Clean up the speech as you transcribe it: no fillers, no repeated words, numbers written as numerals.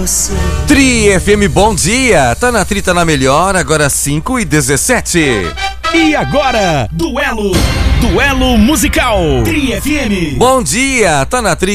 Tri FM, bom dia. Tá na Tri, tá na melhor, agora 5h17. E agora, duelo musical. Tri FM. Bom dia, tá na Tri.